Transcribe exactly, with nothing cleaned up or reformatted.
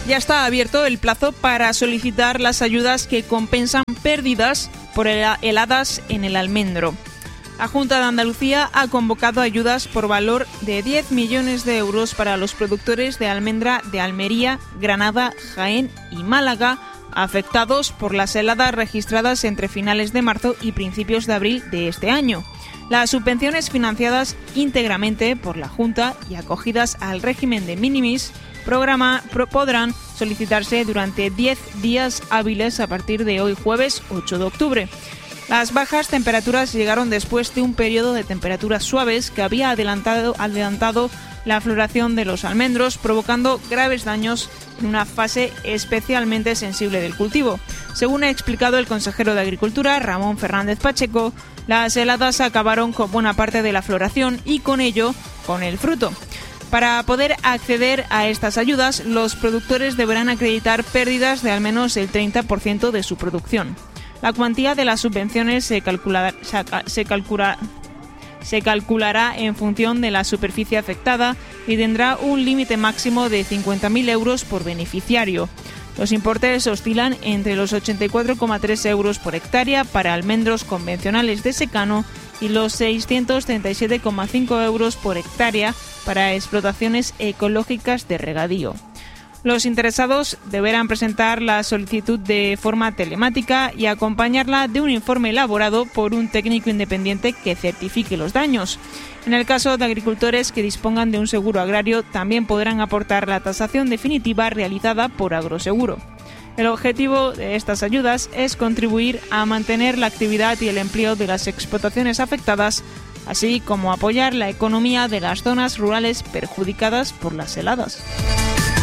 Ya está abierto el plazo para solicitar las ayudas que compensan pérdidas por heladas en el almendro. La Junta de Andalucía ha convocado ayudas por valor de diez millones de euros para los productores de almendra de Almería, Granada, Jaén y Málaga, afectados por las heladas registradas entre finales de marzo y principios de abril de este año. Las subvenciones financiadas íntegramente por la Junta y acogidas al régimen de minimis programa podrán solicitarse durante diez días hábiles a partir de hoy jueves ocho de octubre. Las bajas temperaturas llegaron después de un periodo de temperaturas suaves que había adelantado, adelantado la floración de los almendros, provocando graves daños en una fase especialmente sensible del cultivo. Según ha explicado el consejero de Agricultura, Ramón Fernández Pacheco, las heladas acabaron con buena parte de la floración y con ello con el fruto. Para poder acceder a estas ayudas, los productores deberán acreditar pérdidas de al menos el treinta por ciento de su producción. La cuantía de las subvenciones se calculará, se calculará, se calculará en función de la superficie afectada y tendrá un límite máximo de cincuenta mil euros por beneficiario. Los importes oscilan entre los ochenta y cuatro coma tres euros por hectárea para almendros convencionales de secano y los seiscientos treinta y siete coma cinco euros por hectárea para explotaciones ecológicas de regadío. Los interesados deberán presentar la solicitud de forma telemática y acompañarla de un informe elaborado por un técnico independiente que certifique los daños. En el caso de agricultores que dispongan de un seguro agrario, también podrán aportar la tasación definitiva realizada por Agroseguro. El objetivo de estas ayudas es contribuir a mantener la actividad y el empleo de las explotaciones afectadas, así como apoyar la economía de las zonas rurales perjudicadas por las heladas.